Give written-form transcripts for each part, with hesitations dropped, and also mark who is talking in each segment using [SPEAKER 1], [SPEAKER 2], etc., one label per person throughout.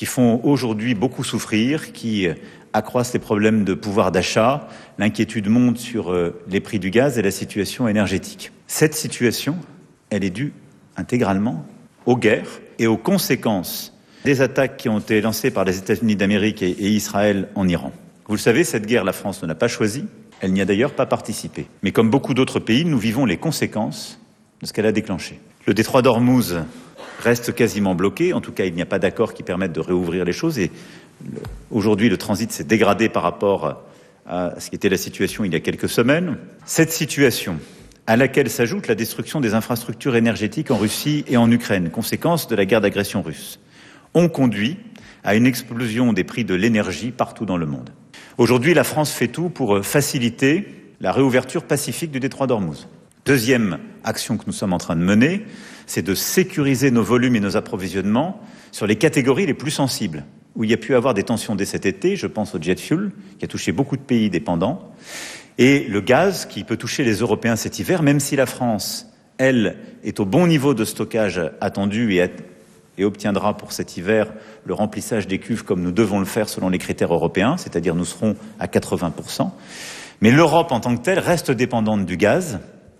[SPEAKER 1] qui font aujourd'hui beaucoup souffrir, qui accroissent les problèmes de pouvoir d'achat. L'inquiétude monte sur les prix du gaz et la situation énergétique. Cette situation, elle est due intégralement aux guerres et aux conséquences des attaques qui ont été lancées par les États-Unis d'Amérique et Israël en Iran. Vous le savez, cette guerre, la France ne l'a pas choisie. Elle n'y a d'ailleurs pas participé. Mais comme beaucoup d'autres pays, nous vivons les conséquences de ce qu'elle a déclenché. Le détroit d'Ormuz reste quasiment bloqué. En tout cas, il n'y a pas d'accord qui permette de réouvrir les choses. Et aujourd'hui, le transit s'est dégradé par rapport à ce qui était la situation il y a quelques semaines. Cette situation, à laquelle s'ajoute la destruction des infrastructures énergétiques en Russie et en Ukraine, conséquence de la guerre d'agression russe, ont conduit à une explosion des prix de l'énergie partout dans le monde. Aujourd'hui, la France fait tout pour faciliter la réouverture pacifique du détroit d'Ormuz. Deuxième action que nous sommes en train de mener, c'est de sécuriser nos volumes et nos approvisionnements sur les catégories les plus sensibles, où il y a pu avoir des tensions dès cet été. Je pense au jet fuel, qui a touché beaucoup de pays dépendants, et le gaz, qui peut toucher les Européens cet hiver, même si la France, elle, est au bon niveau de stockage attendu et obtiendra pour cet hiver le remplissage des cuves comme nous devons le faire selon les critères européens, c'est-à-dire nous serons à 80%. Mais l'Europe en tant que telle reste dépendante du gaz,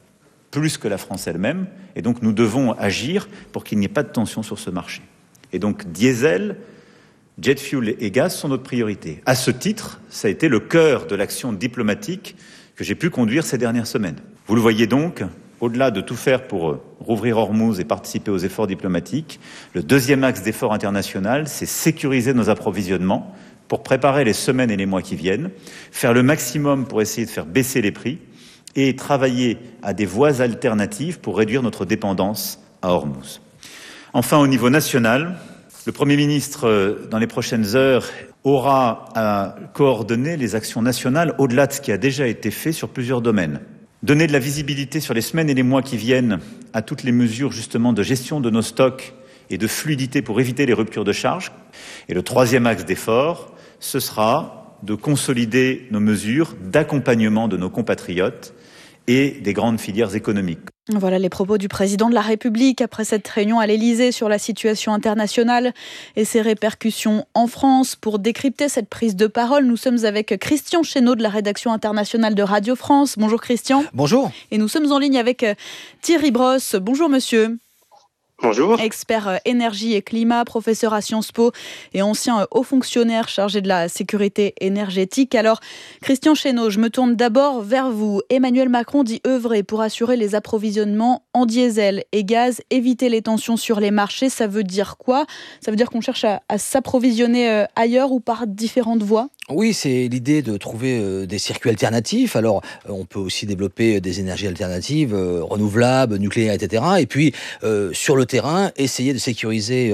[SPEAKER 1] plus que la France elle-même, et donc nous devons agir pour qu'il n'y ait pas de tension sur ce marché. Et donc diesel, jet fuel et gaz sont notre priorité. À ce titre, ça a été le cœur de l'action diplomatique que j'ai pu conduire ces dernières semaines. Vous le voyez donc, au-delà de tout faire pour rouvrir Ormuz et participer aux efforts diplomatiques, le deuxième axe d'effort international, c'est sécuriser nos approvisionnements pour préparer les semaines et les mois qui viennent, faire le maximum pour essayer de faire baisser les prix et travailler à des voies alternatives pour réduire notre dépendance à Ormuz. Enfin, au niveau national, le Premier ministre, dans les prochaines heures, aura à coordonner les actions nationales au-delà de ce qui a déjà été fait sur plusieurs domaines. Donner de la visibilité sur les semaines et les mois qui viennent à toutes les mesures justement de gestion de nos stocks et de fluidité pour éviter les ruptures de charge. Et le troisième axe d'effort, ce sera de consolider nos mesures d'accompagnement de nos compatriotes et des grandes filières économiques.
[SPEAKER 2] Voilà les propos du président de la République après cette réunion à l'Élysée sur la situation internationale et ses répercussions en France. Pour décrypter cette prise de parole, nous sommes avec Christian Chesneau de la rédaction internationale de Radio France. Bonjour Christian.
[SPEAKER 3] Bonjour.
[SPEAKER 2] Et nous sommes en ligne avec Thierry Brosse. Bonjour monsieur.
[SPEAKER 4] Bonjour.
[SPEAKER 2] Expert énergie et climat, professeur à Sciences Po et ancien haut fonctionnaire chargé de la sécurité énergétique. Alors, Christian Chesneau, je me tourne d'abord vers vous. Emmanuel Macron dit œuvrer pour assurer les approvisionnements en diesel et gaz, éviter les tensions sur les marchés. Ça veut dire quoi ? Ça veut dire qu'on cherche à s'approvisionner ailleurs ou par différentes voies ?
[SPEAKER 3] Oui, c'est l'idée de trouver des circuits alternatifs. Alors, on peut aussi développer des énergies alternatives, renouvelables, nucléaires, etc. Et puis, sur le terrain, essayer de sécuriser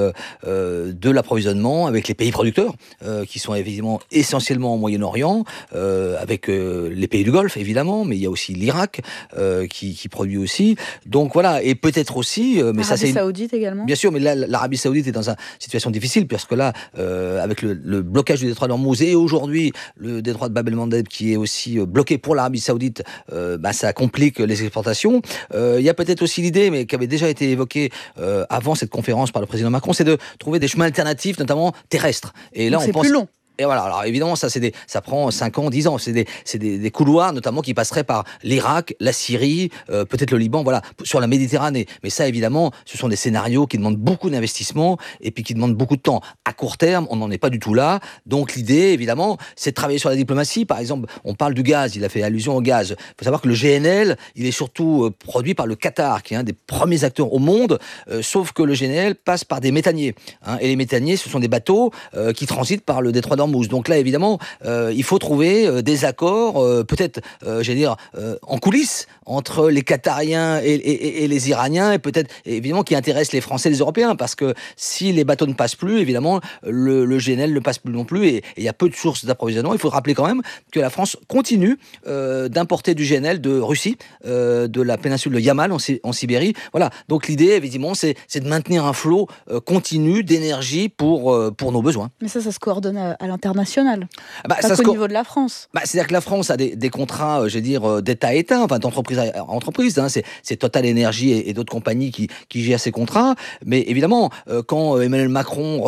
[SPEAKER 3] de l'approvisionnement avec les pays producteurs, qui sont évidemment essentiellement au Moyen-Orient, avec les pays du Golfe, évidemment, mais il y a aussi l'Irak qui produit aussi. Donc voilà, et peut-être aussi... mais
[SPEAKER 2] L'Arabie Saoudite également.
[SPEAKER 3] Bien sûr, mais là, l'Arabie Saoudite est dans une situation difficile, parce que là, avec le blocage du détroit d'Ormuz et aujourd'hui le détroit de Bab el-Mandeb qui est aussi bloqué pour l'Arabie Saoudite, ça complique les exportations. Il y a peut-être aussi l'idée, mais qui avait déjà été évoquée avant cette conférence par le président Macron, c'est de trouver des chemins alternatifs, notamment terrestres. Et là,
[SPEAKER 2] donc c'est plus long.
[SPEAKER 3] Et voilà, alors évidemment, ça prend 5 ans, 10 ans. C'est des couloirs, notamment, qui passeraient par l'Irak, la Syrie, peut-être le Liban, voilà, sur la Méditerranée. Mais ça, évidemment, ce sont des scénarios qui demandent beaucoup d'investissement et puis qui demandent beaucoup de temps. À court terme, on n'en est pas du tout là. Donc l'idée, évidemment, c'est de travailler sur la diplomatie. Par exemple, on parle du gaz, il a fait allusion au gaz. Il faut savoir que le GNL, il est surtout produit par le Qatar, qui est un des premiers acteurs au monde, sauf que le GNL passe par des méthaniers. Et les méthaniers, ce sont des bateaux qui transitent par le détroit d'Ormuz. Donc là, évidemment, il faut trouver des accords, peut-être, en coulisses, entre les Qatariens et les Iraniens, et peut-être, évidemment, qui intéressent les Français et les Européens, parce que si les bateaux ne passent plus, évidemment, le GNL ne passe plus non plus, et il y a peu de sources d'approvisionnement. Il faut rappeler quand même que la France continue d'importer du GNL de Russie, de la péninsule de Yamal, en Sibérie. Voilà. Donc l'idée, évidemment, c'est de maintenir un flot continu d'énergie pour nos besoins.
[SPEAKER 2] Mais ça se coordonne à l'international, pas
[SPEAKER 3] ça
[SPEAKER 2] qu'au niveau de la France.
[SPEAKER 3] C'est-à-dire que la France a des contrats, d'État à État, enfin d'entreprise à entreprise. C'est Total Énergie et d'autres compagnies qui gèrent ces contrats. Mais évidemment, quand Emmanuel Macron